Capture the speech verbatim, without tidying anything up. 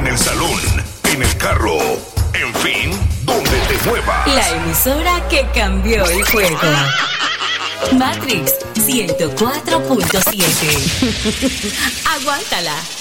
el salón, en el carro, en fin, donde te muevas. La emisora que cambió el juego. Matrix ciento cuatro punto siete. Aguántala.